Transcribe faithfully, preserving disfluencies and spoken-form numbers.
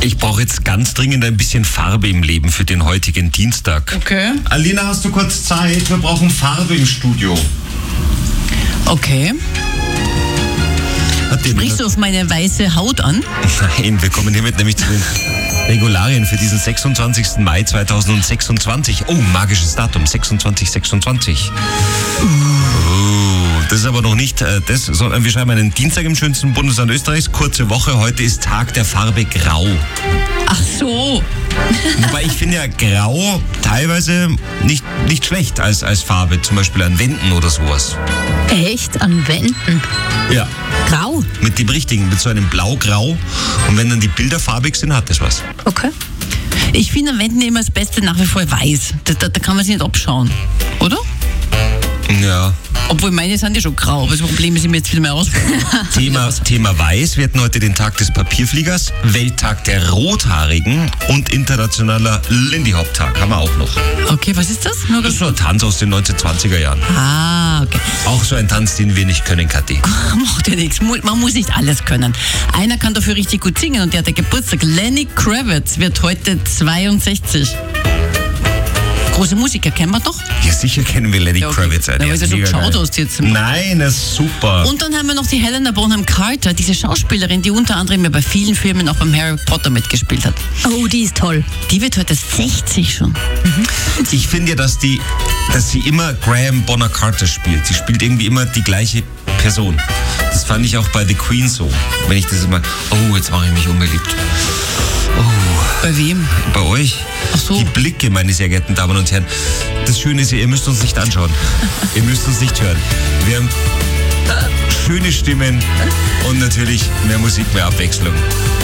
Ich brauche jetzt ganz dringend ein bisschen Farbe im Leben für den heutigen Dienstag. Okay. Alina, hast du kurz Zeit? Wir brauchen Farbe im Studio. Okay. Sprichst du auf meine weiße Haut an? Nein, wir kommen hiermit nämlich zu den Regularien für diesen sechsundzwanzigsten Mai zweitausendsechsundzwanzig. Oh, magisches Datum, sechsundzwanzig sechsundzwanzig. Oh, das ist aber noch nicht äh, das, sondern wir schreiben einen Dienstag im schönsten Bundesland Österreichs. Kurze Woche, heute ist Tag der Farbe Grau. Ach so. Wobei ich finde ja Grau teilweise nicht, nicht schlecht als, als Farbe, zum Beispiel an Wänden oder sowas. Echt? An Wänden? Ja. Grau? Mit dem richtigen, mit so einem Blau-Grau. Und wenn dann die Bilder farbig sind, hat das was. Okay. Ich finde am Wänden immer das Beste nach wie vor weiß. Da, da, da kann man sich nicht abschauen, oder? Ja. Obwohl meine sind ja schon grau, aber das Problem ist, ich mir jetzt wieder mehr ausprobieren. Thema, Thema Weiß. Wir hatten heute den Tag des Papierfliegers, Welttag der Rothaarigen und internationaler Lindy Hop Tag haben wir auch noch. Okay, was ist das? Nur Das ist so ein Tanz aus den neunzehnhundertzwanziger Jahren. Ah, okay. Auch so ein Tanz, den wir nicht können, Kathi. Macht ja nichts. Man muss nicht alles können. Einer kann dafür richtig gut singen und der hat ja Geburtstag. Lenny Kravitz wird heute zweiundsechzig. Große Musiker, kennen wir doch? Ja, sicher kennen wir Lenny Ja, okay. Kravitz. Na, weil du so geschaut hast jetzt. Nein, das ist super. Und dann haben wir noch die Helena Bonham Carter, diese Schauspielerin, die unter anderem ja bei vielen Filmen auch beim Harry Potter mitgespielt hat. Oh, die ist toll. Die wird heute sechzig schon. Mhm. Ich finde ja, dass, die, dass sie immer Graham Bonner Carter spielt. Sie spielt irgendwie immer die gleiche Person. Das fand ich auch bei The Queen so. Wenn ich das immer, oh, jetzt mache ich mich unbeliebt. Oh. Bei wem? Bei euch. Ach so. Die Blicke, meine sehr geehrten Damen und Herren. Das Schöne ist ja, ihr müsst uns nicht anschauen. Ihr müsst uns nicht hören. Wir haben schöne Stimmen und natürlich mehr Musik, mehr Abwechslung.